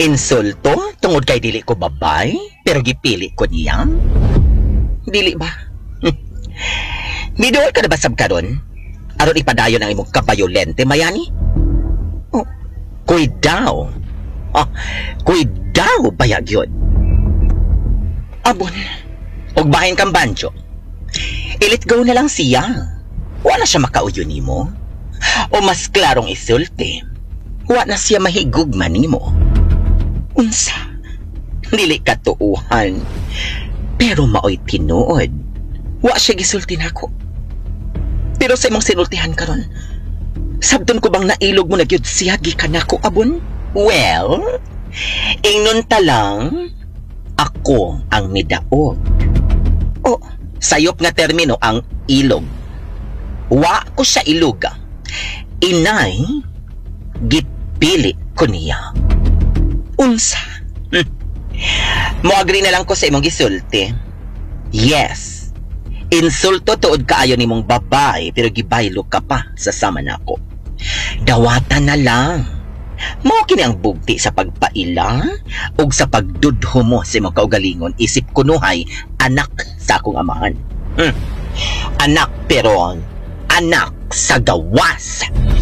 Insulto tungod kay dili ko babay pero gipili ko niya? Dili ba? Miduol ka na basab karon? Aron ipadayon ang imong kabayolente mayani? Oh, kuidaw. Ah, kuidaw bayag yun. Abon, og bahin kang banjo. I-let go na lang siya. Wala siya makauyo nimo. O mas klarong isulti, wala na siya mahigugman nimo. Unsa? Dili katuuhan. Pero maoy tinuod. Wa siya gisulti nako. Pero sa imong sinultihan karon, sabton ko bang nailog mo na gyud siya gikan nako abon? Well, ingnon ta lang, ako ang midaog. Oh, sayop nga termino ang ilog. Wa ko siya iluga. Inay, gipili ko niya. Unsa? Moagri na lang ko sa imong gisulti. Yes, insulto tuod kaayo nimong babae pero gibaylo ka pa sa sama nako. Dawatan na lang. Mao kini ang bugti sa pagpaila ug sa pagdudho mo sa imong kaugalingon isip kunuhay anak sa akong amahan. Anak pero anak sa gawas.